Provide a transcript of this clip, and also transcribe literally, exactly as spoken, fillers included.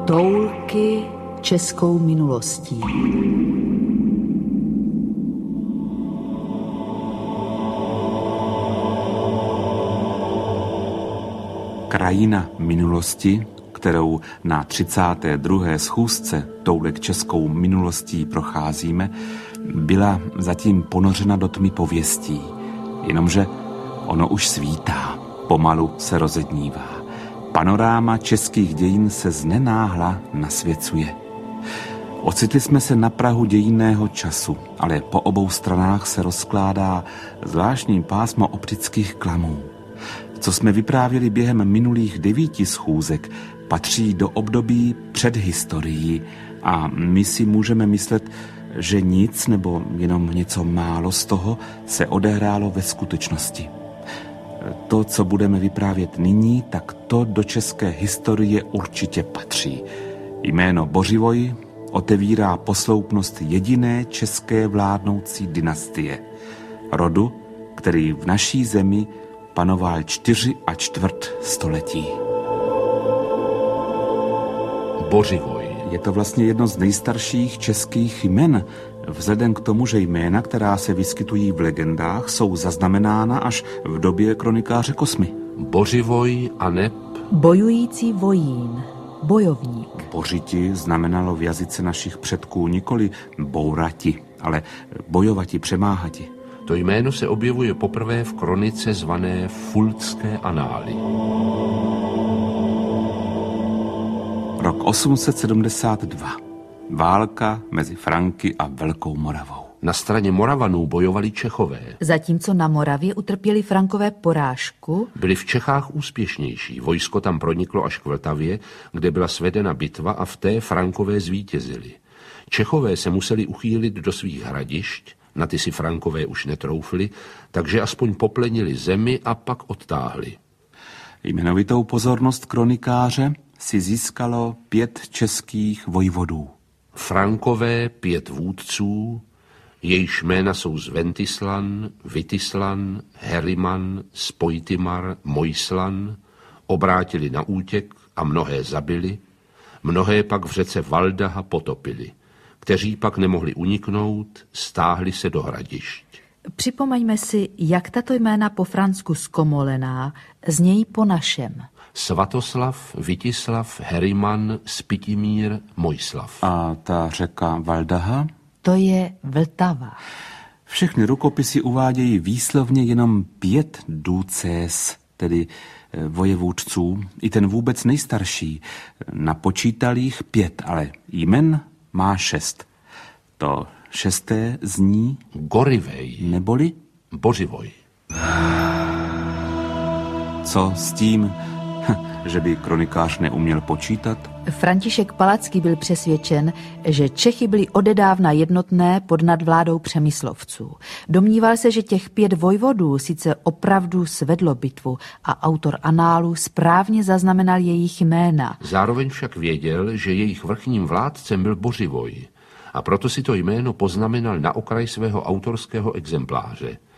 Toulky českou minulostí. Krajina minulosti, kterou na třicáté druhé schůzce Toulek českou minulostí procházíme, byla zatím ponořena do tmy pověstí. Jenomže ono už svítá, pomalu se rozednívá. Panoráma českých dějin se znenáhla nasvěcuje. Ocitli jsme se na prahu dějinného času, ale po obou stranách se rozkládá zvláštní pásmo optických klamů. Co jsme vyprávěli během minulých devíti schůzek, patří do období před historií a my si můžeme myslet, že nic nebo jenom něco málo z toho se odehrálo ve skutečnosti. To, co budeme vyprávět nyní, tak to do české historie určitě patří. Jméno Bořivoj otevírá posloupnost jediné české vládnoucí dynastie. Rodu, který v naší zemi panoval čtyři a čtvrt století. Bořivoj. Je to vlastně jedno z nejstarších českých jmen, vzhledem k tomu, že jména, která se vyskytují v legendách, jsou zaznamenána až v době kronikáře Kosmy. Bořivoj a neb Bojující vojín, bojovník. Bořiti znamenalo v jazyce našich předků nikoli bourati, ale bojovati, přemáhati. To jméno se objevuje poprvé v kronice zvané Fultské anály. Rok osm set sedmdesát dva. Válka mezi Franky a Velkou Moravou. Na straně Moravanů bojovali Čechové. Zatímco na Moravě utrpěli Frankové porážku, Byli v Čechách úspěšnější. Vojsko tam proniklo až k Vltavě, kde byla svedena bitva a v té Frankové zvítězili. Čechové se museli uchýlit do svých hradišť, na ty si Frankové už netroufli, takže aspoň poplenili zemi a pak odtáhli. Jmenovitou pozornost kronikáře si získalo pět českých vojvodů. Frankové pět vůdců, jejichž jména jsou Zventislan, Vitislan, Heriman, Spojtimar, Mojslan, obrátili na útěk a mnohé zabili, mnohé pak v řece Valdaha potopili. Kteří pak nemohli uniknout, stáhli se do hradišť. připomeňme si, jak tato jména po fransku zkomolená znějí po našem. Svatoslav, Vitislav, Heriman, Spitimír, Mojslav. A ta řeka Valdaha? To je Vltava. Všechny rukopisy uvádějí výslovně jenom pět ducés, tedy vojevůdců, i ten vůbec nejstarší. Napočítal jich pět, ale jmen má šest. To šesté zní Gorivej, neboli Bořivoj. Co s tím, že by kronikář neuměl počítat? František Palacký byl přesvědčen, že Čechy byly odedávna jednotné pod nadvládou Přemyslovců. Domníval se, že těch pět vojvodů sice opravdu svedlo bitvu a autor análu správně zaznamenal jejich jména. Zároveň však věděl, že jejich vrchním vládcem byl Bořivoj a proto si to jméno poznamenal na okraj svého autorského exempláře.